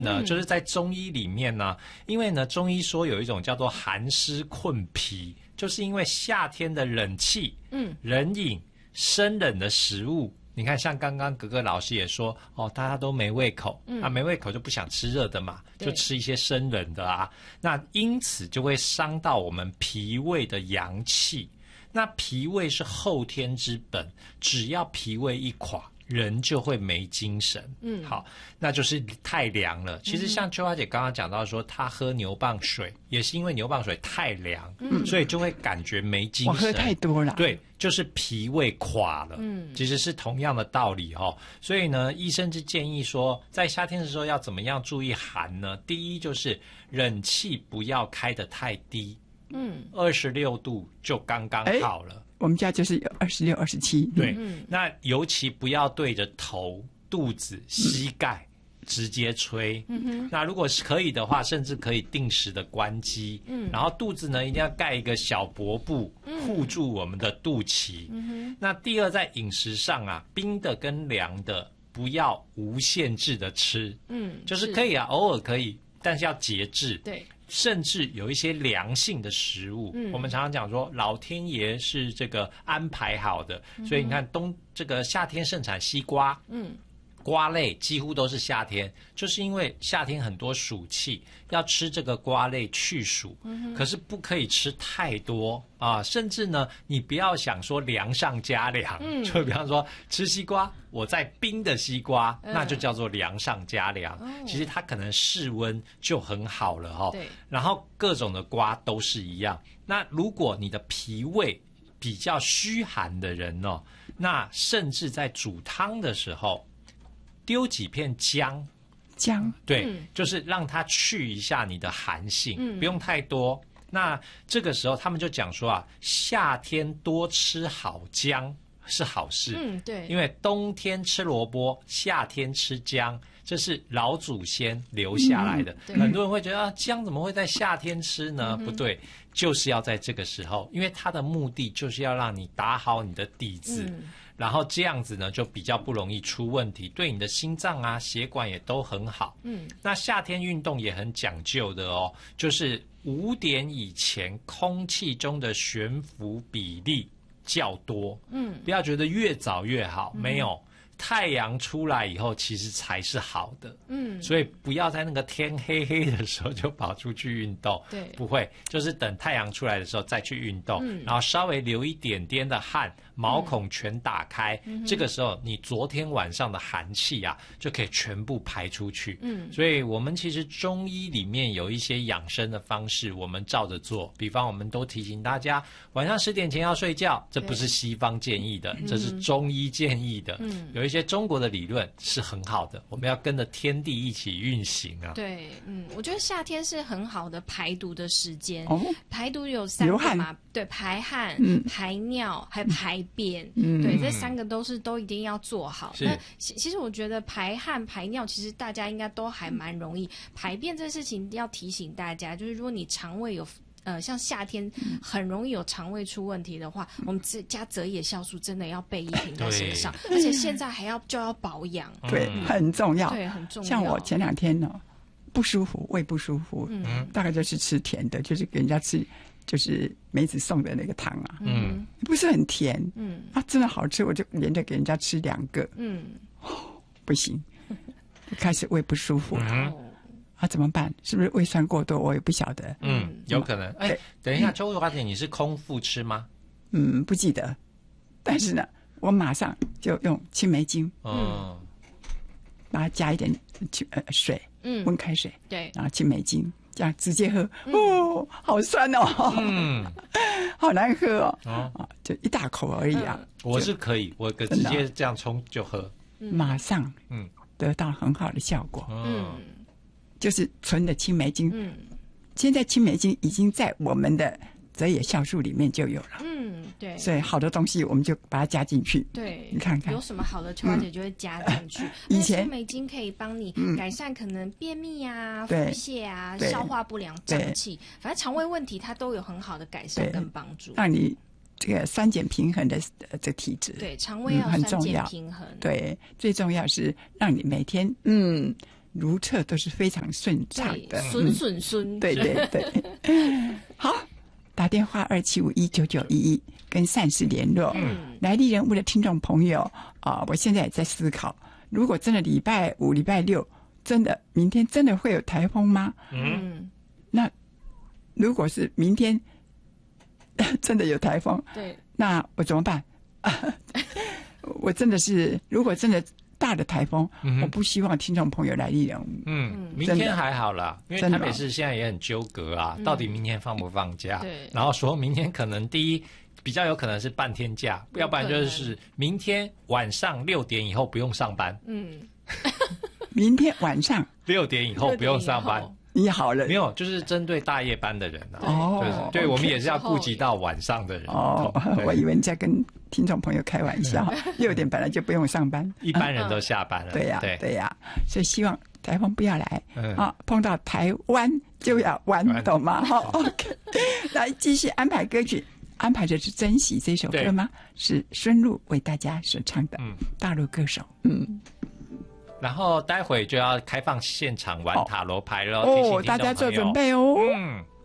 就是在中医里面呢，因为呢中医说有一种叫做寒湿困脾，就是因为夏天的冷气，冷饮生冷的食物，你看像刚刚格格老师也说大家都没胃口，没胃口就不想吃热的嘛，就吃一些生冷的啊，那因此就会伤到我们脾胃的阳气。那脾胃是后天之本，只要脾胃一垮，人就会没精神。好，那就是太凉了。其实像秋华姐刚刚讲到说，她喝牛蒡水也是因为牛蒡水太凉，所以就会感觉没精神。 我喝太多了， 对，就是脾胃垮了。其实是同样的道理所以呢，医生就建议说，在夏天的时候要怎么样注意寒呢？第一就是冷气不要开得太低。26度就刚刚好了。 我们家就是有26、27。 对，那尤其不要对着头、肚子、膝盖直接吹。那如果是可以的话，甚至可以定时的关机。然后肚子呢，一定要盖一个小薄布，护住我们的肚脐。那第二，在饮食上啊，冰的跟凉的不要无限制的吃。就是可以啊，偶尔可以，但是要节制。 对。 甚至有一些凉性的食物，我们常常讲说老天爷是这个安排好的，所以你看这个夏天盛产西瓜，瓜类几乎都是夏天，就是因为夏天很多暑气，要吃这个瓜类去暑，可是不可以吃太多啊，甚至呢，你不要想说凉上加凉，就比方说吃西瓜，我在冰的西瓜，那就叫做凉上加凉，其实它可能室温就很好了对， 然后各种的瓜都是一样。那如果你的脾胃比较虚寒的人那甚至在煮汤的时候丢几片姜，对，就是让它去一下你的寒性，不用太多。那这个时候他们就讲说啊，夏天多吃好姜是好事。 对， 因为冬天吃萝卜，夏天吃姜，这是老祖先留下来的。很多人会觉得姜怎么会在夏天吃呢？不对，就是要在这个时候，因为它的目的就是要让你打好你的底子。然后这样子呢，就比较不容易出问题，对你的心脏啊、血管也都很好。那夏天运动也很讲究的就是5点以前空气中的悬浮比例较多。不要觉得越早越好，没有。太阳出来以后，其实才是好的。所以不要在那个天黑黑的时候就跑出去运动。 对， 不会，就是等太阳出来的时候再去运动，然后稍微流一点点的汗，毛孔全打开，这个时候你昨天晚上的寒气啊，就可以全部排出去。所以我们其实中医里面有一些养生的方式，我们照着做。比方我们都提醒大家，晚上10点前要睡觉，这不是西方建议的，这是中医建议的。有一些中国的理论是很好的，我们要跟着天地一起运行啊。 对，我觉得夏天是很好的排毒的时间。排毒有3个嘛，对，排汗、排尿还有排便。对，这3个都一定要做好。那其实我觉得排汗、排尿，其实大家应该都还蛮容易。排便这事情要提醒大家，就是如果你肠胃有像夏天很容易有肠胃出问题的话，我们加泽野酵素真的要备1瓶在身上，而且现在就要保养。 对，很重要。 对，很重要。 像我前2天不舒服，胃不舒服，大概就是吃甜的，就是给人家吃，就是梅子送的那个糖啊，不是很甜，真的好吃，我就连着给人家吃2个，不行，开始胃不舒服了。怎么办？是不是胃酸过多？我也不晓得。 有可能。等一下，秋华姐，你是空腹吃吗？ 不记得。但是呢，我马上就用青梅精，把它加一点水，温开水， 对， 然后青梅精，这样直接喝。好酸哦，好难喝就一大口而已啊。 我是可以，我直接这样冲就喝， 马上得到很好的效果。就是纯的青梅精。现在青梅精已经在我们的泽野酵素里面就有了。 对。 所以好多东西我们就把它加进去。 对， 你看看有什么好的，秋华姐就会加进去。 以前青梅精可以帮你改善可能便秘啊、腹泻啊、消化不良、胀气，反正肠胃问题它都有很好的改善跟帮助， 让你这个酸碱平衡的这体质。 对，肠胃要酸碱平衡。 对，最重要是让你每天如厕都是非常顺畅的， 顺。 对对对。好，打电话27519911跟善事联络。来历人物的听众朋友我现在也在思考，如果真的礼拜五、礼拜六真的明天真的会有台风吗？那如果是明天真的有台风， 对， 那我怎么办？我真的是，如果真的大的台风，我不希望听众朋友来历人物。 明天还好啦，因为台北市现在也很纠葛啊，到底明天放不放假？ 对， 然后说明天可能第一比较有可能是半天假，要不然就是明天晚上6点以后不用上班。 明天晚上 6点以后不用上班。 你好了， 没有，就是针对大夜班的人对，我们也是要顾及到晚上的人。 我以为你在跟听众朋友开玩笑，6点本来就不用上班， 一般人都下班了。 对呀，所以希望台风不要来碰到台湾就要玩，懂吗？OK， 来继续安排歌曲，安排的是《珍惜》这首歌吗？是孙露为大家所唱的，大陆歌手。 然后待会就要开放现场玩塔罗牌了， 大家做准备哦。